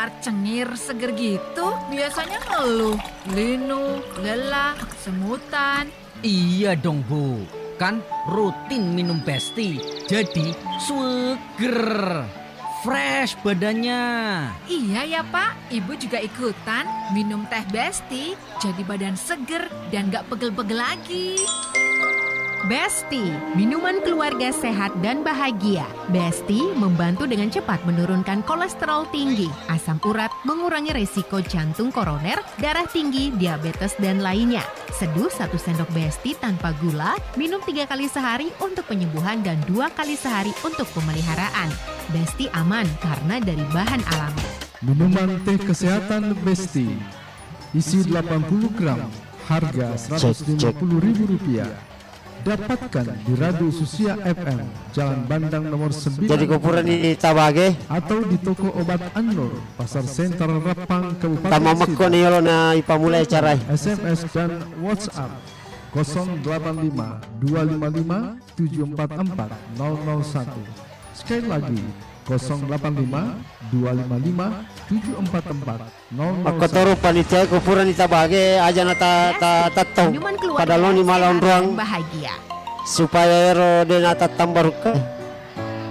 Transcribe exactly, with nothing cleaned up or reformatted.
segar, cengir, seger gitu. Biasanya ngeluh, linu, lelah, semutan. Iya dong Bu, kan rutin minum Besti, jadi seger, fresh badannya. Iya ya Pak, Ibu juga ikutan minum teh Besti, jadi badan seger dan gak pegel-pegel lagi. Besti, minuman keluarga sehat dan bahagia. Besti membantu dengan cepat menurunkan kolesterol tinggi, asam urat, mengurangi resiko jantung koroner, darah tinggi, diabetes, dan lainnya. Seduh satu sendok Besti tanpa gula, minum tiga kali sehari untuk penyembuhan dan dua kali sehari untuk pemeliharaan. Besti aman karena dari bahan alami. Minuman teh kesehatan Besti, isi delapan puluh gram, harga seratus lima puluh ribu rupiah. Dapatkan di Radio Susia F M, Jalan Bandang nomor sembilan. Jadi kupuran di Tabage atau di toko obat An-Nur, Pasar Senter Rapang, Kabupaten tama makko ni yolo na ipamulai caray. S M S dan WhatsApp nol delapan lima dua lima lima tujuh empat empat nol nol satu. Sekali lagi nol delapan lima dua lima lima tujuh empat empat nol nol satu. Makko toro panitia kupuran di Tabage aja na ta ta tatong Minuman keluarga padalon ni malon sehat ruang dan bahagia. supaya ero de na tatambor ka.